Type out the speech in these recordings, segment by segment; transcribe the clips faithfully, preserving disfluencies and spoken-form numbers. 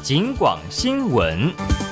警广新闻。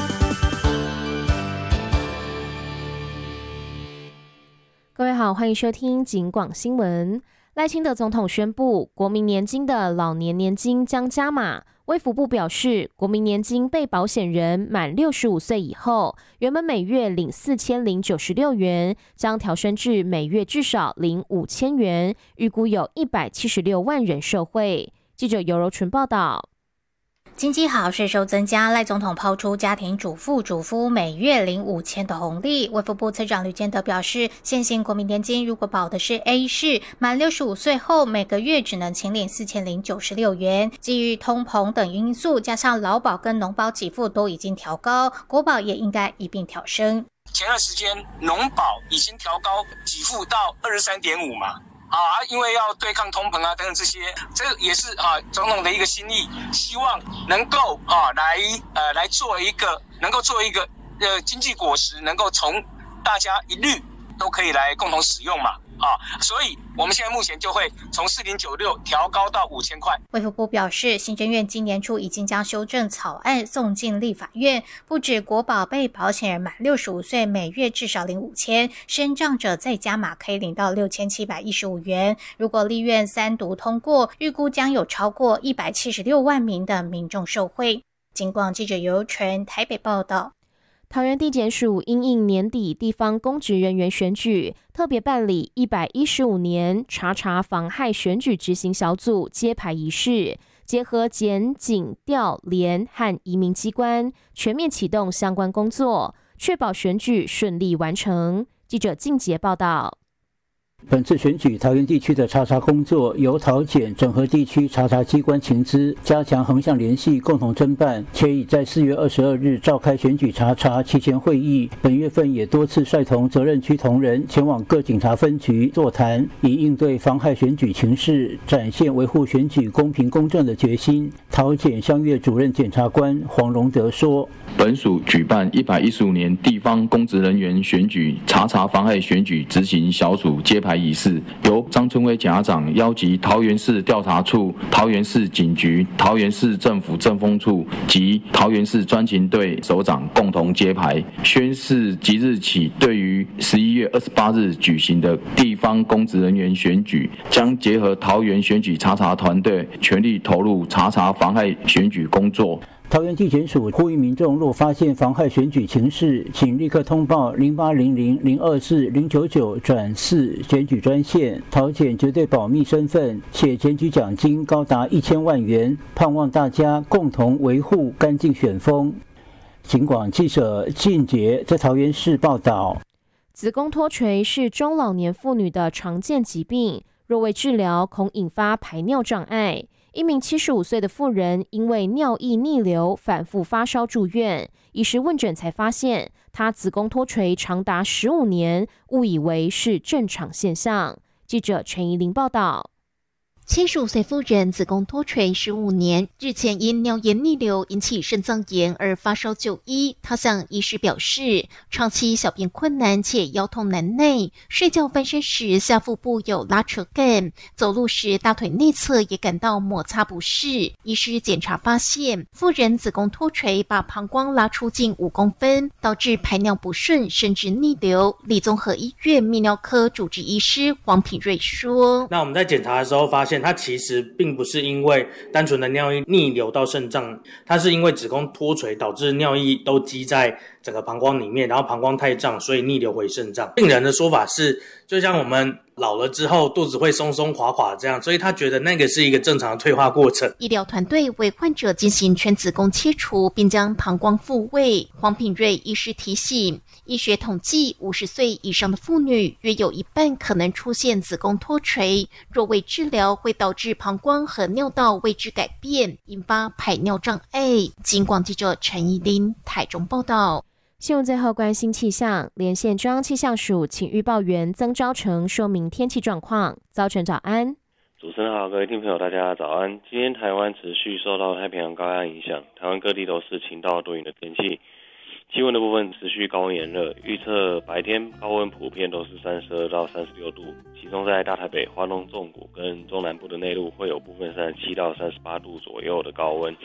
各位好，欢迎收听警广新闻。赖清德总统宣布，国民年金的老年年金将加码。卫福部表示，国民年金被保险人满六十五岁以后，原本每月领四千零九十六元，将调升至每月至少领五千元，预估有一百七十六万人受惠。记者尤柔纯报道。 经济好，税收增加，赖总统抛出家庭主妇、主夫每月领五千的红利。卫福部次长吕建德表示，现行国民年金如果保的是 A 式，满六十五岁后每个月只能请领四千零九十六元。基于通膨等因素，加上劳保跟农保给付都已经调高，国保也应该一并调升。 前段时间农保已经调高给付到二十三点五嘛。啊，因为要对抗通膨啊等等这些，这也是啊总统的一个心意，希望能够啊来呃来做一个能够做一个呃经济果实，能够从大家一律都可以来共同使用嘛。啊，所以我们现在目前就会从四零九六调高到五千块。 卫福部表示，行政院今年初已经将修正草案送进立法院，不止国保被保险人满六十五岁每月至少领五千，身障者再加码可以领到六千七百一十五元。如果立院三读通过，预估将有超过一百七十六万名的民众受惠。警广记者尤纯台北报道。 桃园地检署因应年底地方公职人员选举，特别办理一百一十五年查查妨害选举执行小组揭牌仪式，结合检警调联和移民机关，全面启动相关工作，确保选举顺利完成。记者静杰报道。 本次选举桃园地区的查查工作由桃检整合地区查查机关情资，加强横向联系，共同侦办，且已在四月二十二日召开选举查查期前会议。本月份也多次率同责任区同仁前往各警察分局座谈，以应对妨害选举情势，展现维护选举公平公正的决心。桃检乡岳主任检察官黄荣德说：“ 本署举办一百一十五年地方公职人员选举查查妨害选举执行小组揭牌仪式，由张春威检察长邀集桃园市调查处、桃园市警局、桃园市政府政风处及桃园市专勤队首长共同揭牌，宣示即日起对于十一月二十八日举行的地方公职人员选举，将结合桃园选举查查团队，全力投入查查妨害选举工作。” 桃园地检署呼吁民众若发现妨害选举情事，请立刻通报零八零零零二四零九九转四检举专线。桃检绝对保密身份，且检举奖金高达一千万元，盼望大家共同维护干净选风。警广记者靳杰在桃园市报道。 子宫脱垂是中老年妇女的常见疾病，若未治疗，恐引发排尿障碍。一名七十五岁的妇人因为尿液逆流反复发烧住院，医师问诊才发现她子宫脱垂长达十五年，误以为是正常现象。记者陈怡玲报道。 七十五岁妇人子宫脱垂十五年，日前因尿液逆流引起肾脏炎而发烧就医。她向医师表示，长期小便困难且腰痛难耐，睡觉翻身时下腹部有拉扯感，走路时大腿内侧也感到摩擦不适。医师检查发现，妇人子宫脱垂把膀胱拉出近五公分，导致排尿不顺甚至逆流。李综合医院泌尿科主治医师黄品瑞说：“ 那我们在检查的时候发现，它其实并不是因为单纯的尿液逆流到肾脏，它是因为子宫脱垂导致尿液都积在整个膀胱里面，然后膀胱太胀，所以逆流回肾脏。病人的说法是，就像我们老了之后肚子会松松垮垮这样，所以他觉得那个是一个正常的退化过程。” 医疗团队为患者进行全子宫切除，并将膀胱复位。黄品瑞医师提醒，医学统计，五十岁以上的妇女约有一半可能出现子宫脱垂，若未治疗，会导致膀胱和尿道位置改变，引发排尿障碍。警广记者陈怡琳台中报道。 新闻最后关心气象，连线中央气象署请预报员曾昭成说明天气状况。早晨早安。 主持人好，各位听众朋友大家早安。今天台湾持续受到太平洋高压影响，台湾各地都是晴到多云的天气。气温的部分持续高温炎热，预测白天高温普遍都是三十二到三十六度，其中在大台北、花东纵谷跟中南部的内陆会有部分三十七到三十八度左右的高温。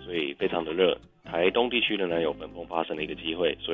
所以非常的热。台东地区仍然有本风发生的一个机会，所